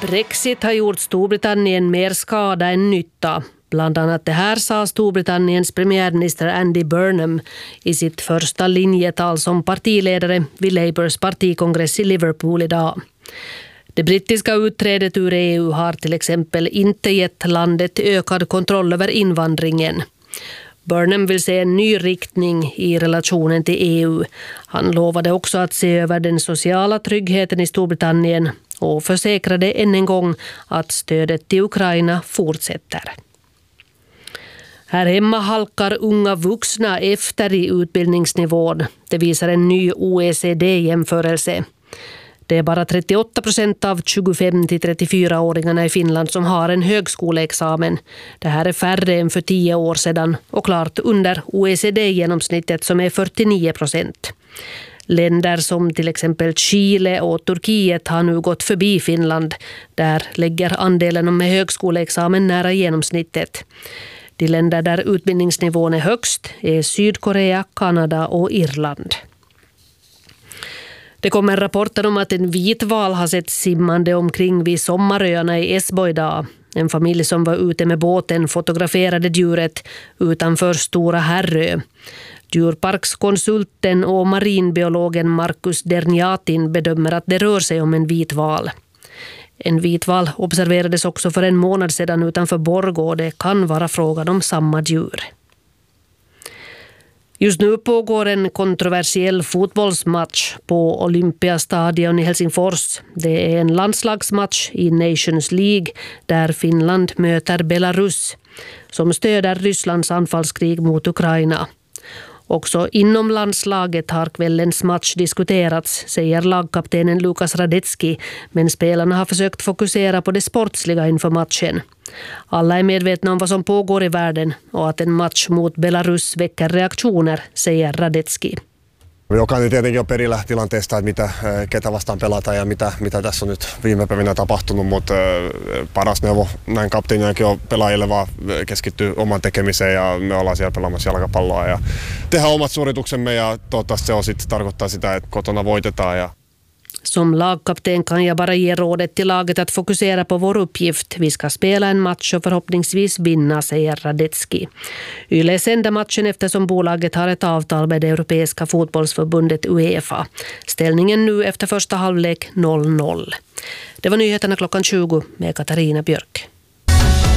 Brexit har gjort Storbritannien mer skada än nytta. Bland annat det här sa Storbritanniens premiärminister Andy Burnham i sitt första linjetal som partiledare vid Labours partikongress i Liverpool idag. Det brittiska utträdet ur EU har till exempel inte gett landet ökad kontroll över invandringen. Burnham vill se en ny riktning i relationen till EU. Han lovade också att se över den sociala tryggheten i Storbritannien och försäkrade än en gång att stödet till Ukraina fortsätter. Här hemma halkar unga vuxna efter i utbildningsnivån. Det visar en ny OECD-jämförelse. Det är bara 38% av 25-34-åringarna i Finland som har en högskoleexamen. Det här är färre än för 10 år sedan och klart under OECD-genomsnittet som är 49%. Länder som till exempel Chile och Turkiet har nu gått förbi Finland. Där lägger andelen med högskoleexamen nära genomsnittet. De länder där utbildningsnivån är högst är Sydkorea, Kanada och Irland. Det kommer rapporter om att en vitval har sett simmande omkring vid Sommaröarna i Esbo idag. En familj som var ute med båten fotograferade djuret utanför Stora Herrö. Djurparkskonsulten och marinbiologen Markus Derniatin bedömer att det rör sig om en vitval. En vitval observerades också för en månad sedan utanför Borgå och det kan vara frågan om samma djur. Just nu pågår en kontroversiell fotbollsmatch på Olympiastadion i Helsingfors. Det är en landslagsmatch i Nations League där Finland möter Belarus som stöder Rysslands anfallskrig mot Ukraina. Också inom landslaget har kvällens match diskuterats, säger lagkaptenen Lukas Radetski, men spelarna har försökt fokusera på det sportsliga inför matchen. Alla är medvetna om vad som pågår i världen och att en match mot Belarus väcker reaktioner, säger Radetski. Jokainen tietenkin on perillä tilanteesta, että ketä vastaan pelataan ja mitä tässä on nyt viime päivinä tapahtunut, mutta paras neuvo näin kapteeninakin on pelaajille vaan keskittyy oman tekemiseen ja me ollaan siellä pelaamassa jalkapalloa ja tehdään omat suorituksemme ja toivottavasti se on sitten tarkoittaa sitä, että kotona voitetaan. Som lagkapten kan jag bara ge rådet till laget att fokusera på vår uppgift. Vi ska spela en match och förhoppningsvis vinna, säger Radetski. Yle sänder matchen eftersom bolaget har ett avtal med det europeiska fotbollsförbundet UEFA. Ställningen nu efter första halvlek 0-0. Det var nyheterna klockan 20 med Katarina Björk.